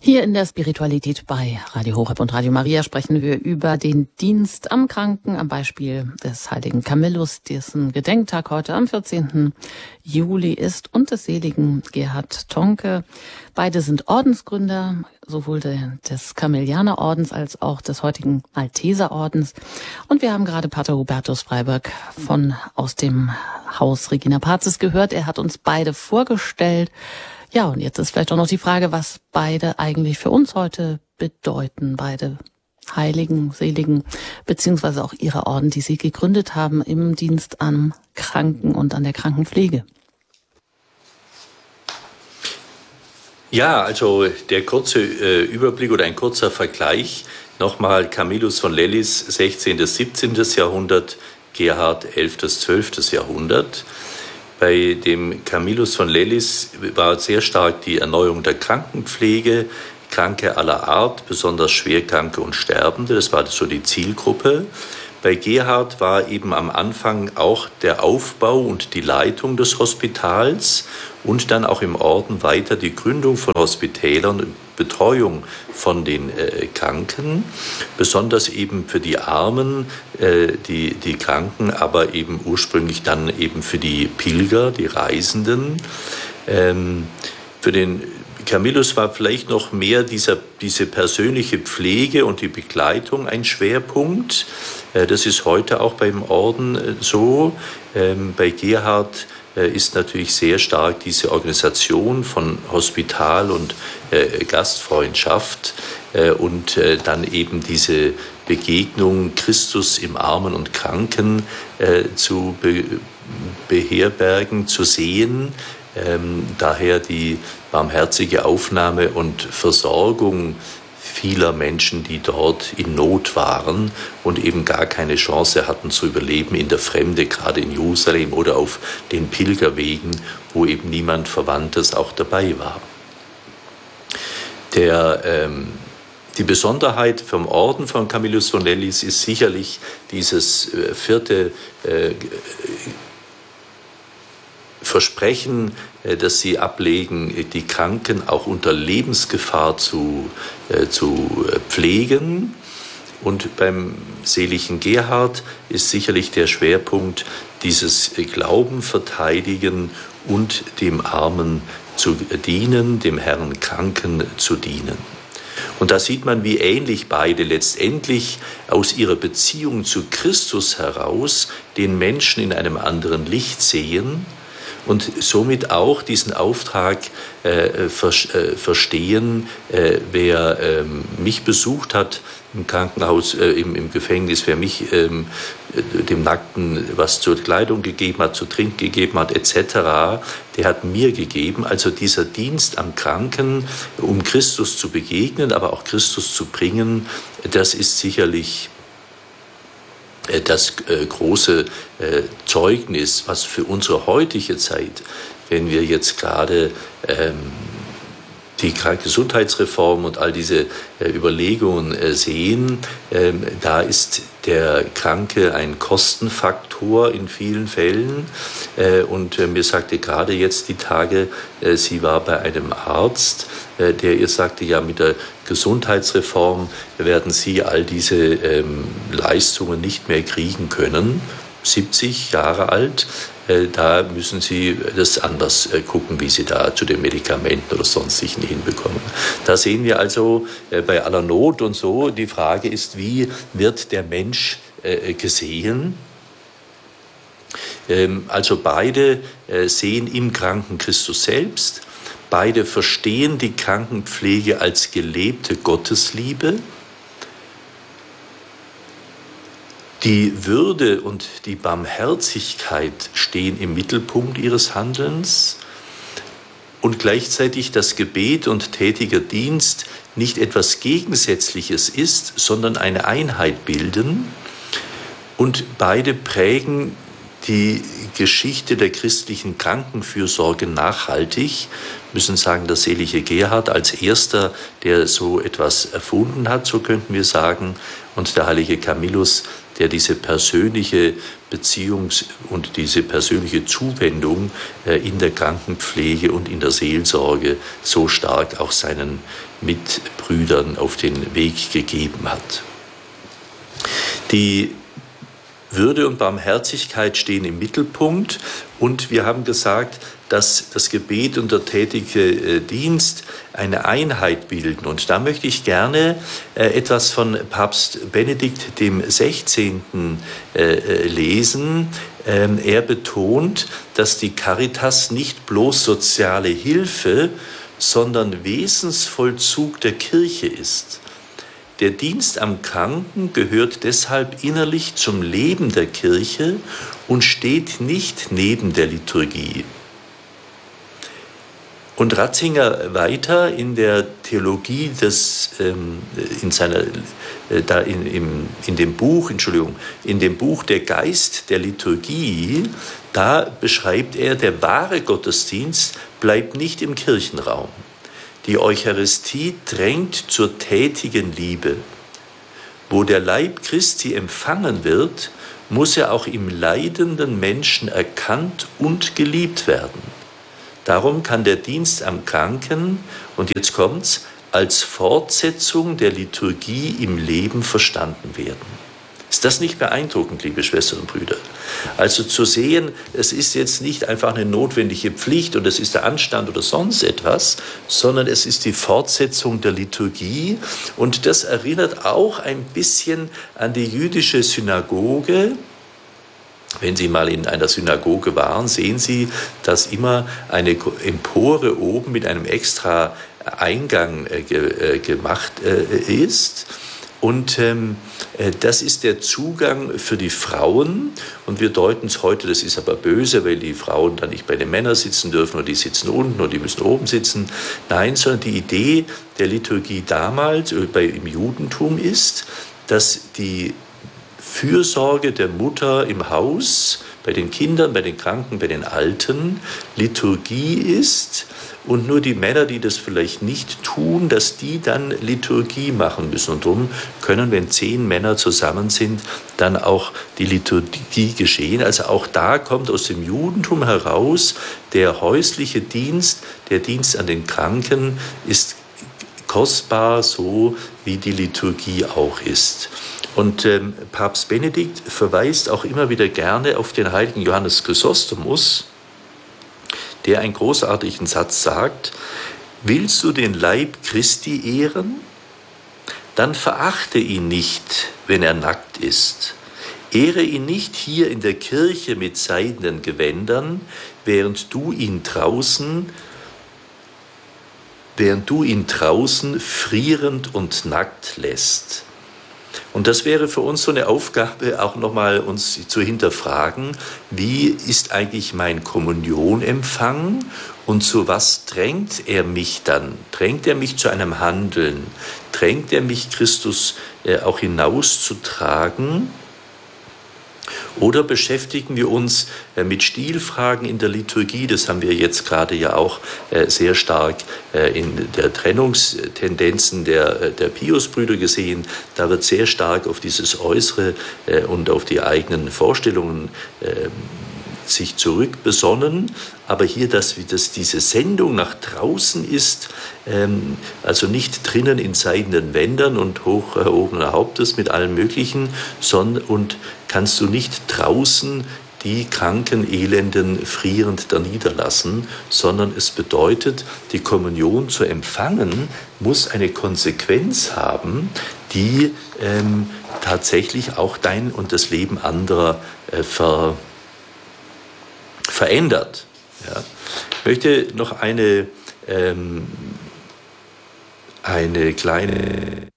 Hier in der Spiritualität bei Radio Horeb und Radio Maria sprechen wir über den Dienst am Kranken am Beispiel des heiligen Camillus, dessen Gedenktag heute am 14. Juli ist, und des seligen Gerhard Tonke. Beide sind Ordensgründer, sowohl des Camillianerordens als auch des heutigen Malteserordens. Und wir haben gerade Pater Hubertus Freiberg aus dem Haus Regina Pazis gehört. Er hat uns beide vorgestellt. Ja, und jetzt ist vielleicht auch noch die Frage, was beide eigentlich für uns heute bedeuten. Beide Heiligen, Seligen, beziehungsweise auch ihre Orden, die sie gegründet haben im Dienst am Kranken und an der Krankenpflege. Ja, also der kurze Überblick oder ein kurzer Vergleich. Nochmal Camillus von Lellis, 16. bis 17. Jahrhundert, Gerhard, 11. bis 12. Jahrhundert. Bei dem Camillus von Lellis war sehr stark die Erneuerung der Krankenpflege, Kranke aller Art, besonders Schwerkranke und Sterbende, das war so die Zielgruppe. Bei Gerhard war eben am Anfang auch der Aufbau und die Leitung des Hospitals und dann auch im Orden weiter die Gründung von Hospitälern und Betreuung von den Kranken, besonders eben für die Armen, die Kranken, aber eben ursprünglich dann eben für die Pilger, die Reisenden. Für den Camillus war vielleicht noch mehr diese persönliche Pflege und die Begleitung ein Schwerpunkt. Das ist heute auch beim Orden so. Bei Gerhard ist natürlich sehr stark diese Organisation von Hospital und Gastfreundschaft und dann eben diese Begegnung Christus im Armen und Kranken zu beherbergen, zu sehen. Daher die barmherzige Aufnahme und Versorgung vieler Menschen, die dort in Not waren und eben gar keine Chance hatten zu überleben in der Fremde, gerade in Jerusalem oder auf den Pilgerwegen, wo eben niemand Verwandtes auch dabei war. Die Besonderheit vom Orden von Camillus von Lellis ist sicherlich dieses vierte Versprechen, dass sie ablegen, die Kranken auch unter Lebensgefahr zu pflegen. Und beim seligen Gerhard ist sicherlich der Schwerpunkt dieses Glauben verteidigen und dem Armen zu dienen, dem Herrn Kranken zu dienen. Und da sieht man, wie ähnlich beide letztendlich aus ihrer Beziehung zu Christus heraus den Menschen in einem anderen Licht sehen und somit auch diesen Auftrag verstehen, wer mich besucht hat im Krankenhaus, im Gefängnis, wer mich dem Nackten was zur Kleidung gegeben hat, zu trinken gegeben hat, etc., der hat mir gegeben. Also dieser Dienst am Kranken, um Christus zu begegnen, aber auch Christus zu bringen, das ist sicherlich das große Zeugnis, was für unsere heutige Zeit, wenn wir jetzt gerade die Gesundheitsreform und all diese Überlegungen sehen, da ist der Kranke ein Kostenfaktor in vielen Fällen. Und mir sagte gerade jetzt die Tage, sie war bei einem Arzt, der ihr sagte, ja, mit der Gesundheitsreform werden Sie all diese Leistungen nicht mehr kriegen können. 70 Jahre alt, da müssen Sie das anders gucken, wie Sie da zu den Medikamenten oder sonstigen hinbekommen. Da sehen wir also bei aller Not und so, die Frage ist, wie wird der Mensch gesehen? Also beide sehen im Kranken Christus selbst, beide verstehen die Krankenpflege als gelebte Gottesliebe. Die Würde und die Barmherzigkeit stehen im Mittelpunkt ihres Handelns und gleichzeitig das Gebet und tätiger Dienst nicht etwas Gegensätzliches ist, sondern eine Einheit bilden. Und beide prägen die Geschichte der christlichen Krankenfürsorge nachhaltig. Wir müssen sagen, der selige Gerhard als erster, der so etwas erfunden hat, so könnten wir sagen, und der heilige Camillus der diese persönliche Beziehung und diese persönliche Zuwendung in der Krankenpflege und in der Seelsorge so stark auch seinen Mitbrüdern auf den Weg gegeben hat. Die Würde und Barmherzigkeit stehen im Mittelpunkt und wir haben gesagt, dass das Gebet und der tätige Dienst eine Einheit bilden. Und da möchte ich gerne etwas von Papst Benedikt dem 16. Lesen. Er betont, dass die Caritas nicht bloß soziale Hilfe, sondern Wesensvollzug der Kirche ist. Der Dienst am Kranken gehört deshalb innerlich zum Leben der Kirche und steht nicht neben der Liturgie. Und Ratzinger weiter in der Theologie in dem Buch Der Geist der Liturgie, da beschreibt er, der wahre Gottesdienst bleibt nicht im Kirchenraum. Die Eucharistie drängt zur tätigen Liebe. Wo der Leib Christi empfangen wird, muss er auch im leidenden Menschen erkannt und geliebt werden. Darum kann der Dienst am Kranken, und jetzt kommt's, als Fortsetzung der Liturgie im Leben verstanden werden. Ist das nicht beeindruckend, liebe Schwestern und Brüder? Also zu sehen, es ist jetzt nicht einfach eine notwendige Pflicht und es ist der Anstand oder sonst etwas, sondern es ist die Fortsetzung der Liturgie. Und das erinnert auch ein bisschen an die jüdische Synagoge. Wenn Sie mal in einer Synagoge waren, sehen Sie, dass immer eine Empore oben mit einem extra Eingang gemacht ist. Und das ist der Zugang für die Frauen. Und wir deuten es heute, das ist aber böse, weil die Frauen dann nicht bei den Männern sitzen dürfen oder die sitzen unten oder die müssen oben sitzen. Nein, sondern die Idee der Liturgie damals im Judentum ist, dass die Fürsorge der Mutter im Haus, bei den Kindern, bei den Kranken, bei den Alten, Liturgie ist und nur die Männer, die das vielleicht nicht tun, dass die dann Liturgie machen müssen. Und darum können, wenn 10 Männer zusammen sind, dann auch die Liturgie geschehen. Also auch da kommt aus dem Judentum heraus, der häusliche Dienst, der Dienst an den Kranken ist kostbar, so wie die Liturgie auch ist. Und Papst Benedikt verweist auch immer wieder gerne auf den heiligen Johannes Chrysostomus, der einen großartigen Satz sagt: Willst du den Leib Christi ehren? Dann verachte ihn nicht, wenn er nackt ist. Ehre ihn nicht hier in der Kirche mit seidenen Gewändern, während du ihn draußen frierend und nackt lässt. Und das wäre für uns so eine Aufgabe, auch nochmal uns zu hinterfragen, wie ist eigentlich mein Kommunionempfang und zu was drängt er mich dann? Drängt er mich zu einem Handeln? Drängt er mich, Christus auch hinauszutragen? Oder beschäftigen wir uns mit Stilfragen in der Liturgie? Das haben wir jetzt gerade ja auch sehr stark in der Trennungstendenzen der Piusbrüder gesehen. Da wird sehr stark auf dieses Äußere und auf die eigenen Vorstellungen sich zurückbesonnen, aber hier, dass diese Sendung nach draußen ist, also nicht drinnen in seidenen Wändern und hoch erhobenen Hauptes mit allem Möglichen, sondern und kannst du nicht draußen die Kranken, Elenden frierend da niederlassen, sondern es bedeutet, die Kommunion zu empfangen, muss eine Konsequenz haben, die tatsächlich auch dein und das Leben anderer verändert. Ja. Ich möchte noch eine kleine